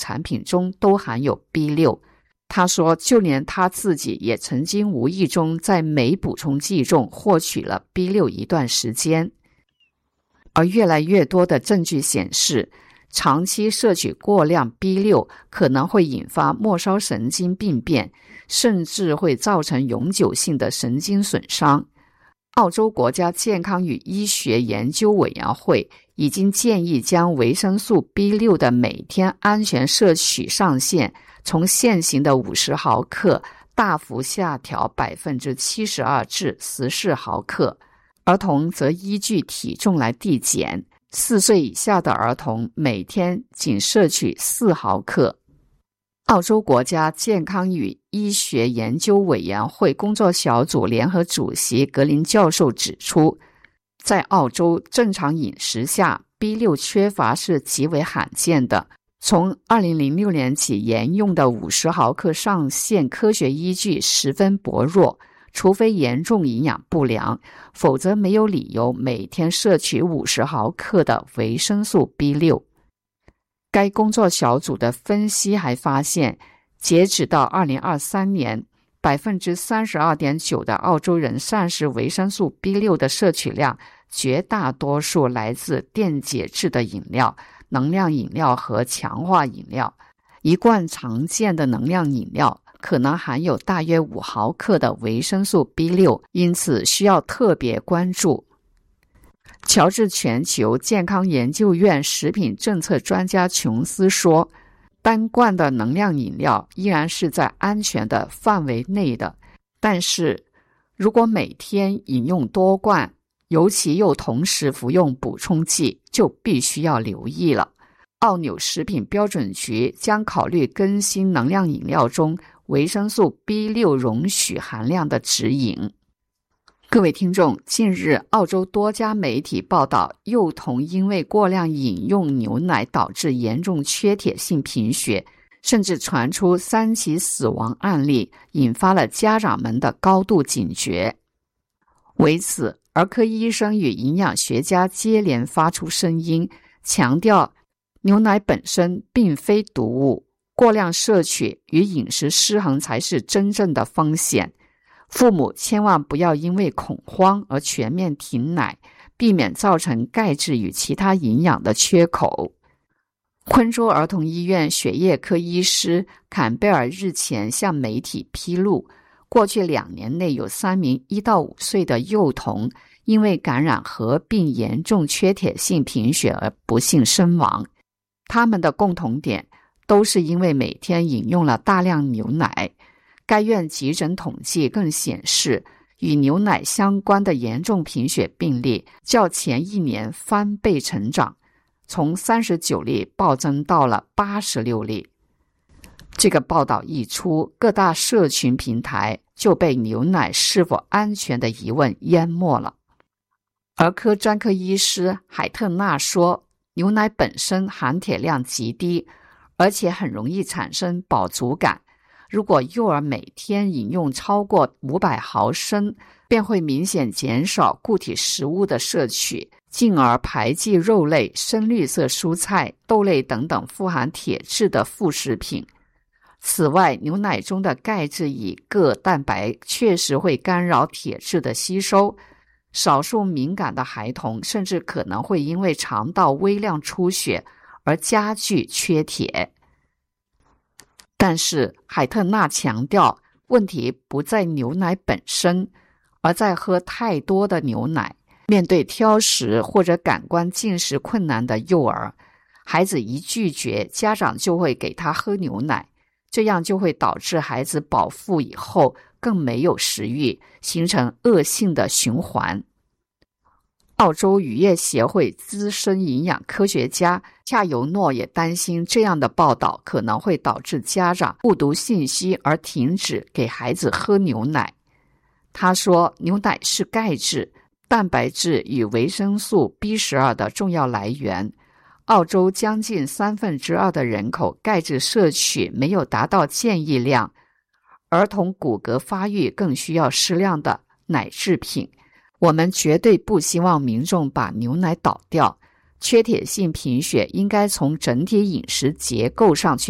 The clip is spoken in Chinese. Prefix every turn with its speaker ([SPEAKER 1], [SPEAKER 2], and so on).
[SPEAKER 1] 产品中都含有 B6。他说，就连他自己也曾经无意中在酶补充剂中获取了 B6 一段时间。而越来越多的证据显示，长期摄取过量 B6 可能会引发末梢神经病变，甚至会造成永久性的神经损伤。澳洲国家健康与医学研究委员会已经建议将维生素 B6 的每天安全摄取上限从现行的50毫克大幅下调 72% 至14毫克。儿童则依据体重来递减，4岁以下的儿童每天仅摄取4毫克。澳洲国家健康与医学研究委员会工作小组联合主席格林教授指出，在澳洲正常饮食下 B6 缺乏是极为罕见的。从2006年起沿用的50毫克上限科学依据十分薄弱，除非严重营养不良，否则没有理由每天摄取50毫克的维生素 B6。该工作小组的分析还发现，截止到2023年 32.9% 的澳洲人膳食维生素 B6 的摄取量，绝大多数来自电解质的饮料、能量饮料和强化饮料。一罐常见的能量饮料可能含有大约5毫克的维生素 B6， 因此需要特别关注。乔治全球健康研究院食品政策专家琼斯说，单罐的能量饮料依然是在安全的范围内的，但是如果每天饮用多罐，尤其又同时服用补充剂，就必须要留意了。澳纽食品标准局将考虑更新能量饮料中维生素 B6 容许含量的指引。各位听众，近日澳洲多家媒体报道，幼童因为过量饮用牛奶导致严重缺铁性贫血，甚至传出3起死亡案例，引发了家长们的高度警觉。为此，儿科医生与营养学家接连发出声音，强调牛奶本身并非毒物，过量摄取与饮食失衡才是真正的风险。父母千万不要因为恐慌而全面停奶，避免造成钙质与其他营养的缺口。昆州儿童医院血液科医师坎贝尔日前向媒体披露，过去2年内有3名1到5岁的幼童因为感染合并严重缺铁性贫血而不幸身亡。他们的共同点都是因为每天饮用了大量牛奶。该院急诊统计更显示，与牛奶相关的严重贫血病例较前1年翻倍成长，从39例暴增到了86例。这个报道一出，各大社群平台就被牛奶是否安全的疑问淹没了。儿科专科医师海特纳说，牛奶本身含铁量极低，而且很容易产生饱足感。如果幼儿每天饮用超过500毫升，便会明显减少固体食物的摄取，进而排挤肉类、深绿色蔬菜、豆类等等富含铁质的副食品。此外，牛奶中的钙质乙铬蛋白确实会干扰铁质的吸收，少数敏感的孩童甚至可能会因为肠道微量出血而加剧缺铁。但是海特纳强调，问题不在牛奶本身，而在喝太多的牛奶。面对挑食或者感官进食困难的幼儿，孩子一拒绝，家长就会给他喝牛奶，这样就会导致孩子饱腹以后更没有食欲，形成恶性的循环。澳洲渔业协会资深营养科学家恰尤诺也担心，这样的报道可能会导致家长误读信息而停止给孩子喝牛奶。他说，牛奶是钙质、蛋白质与维生素 B12 的重要来源。澳洲将近2/3的人口钙质摄取没有达到建议量，儿童骨骼发育更需要适量的奶制品。我们绝对不希望民众把牛奶倒掉，缺铁性贫血应该从整体饮食结构上去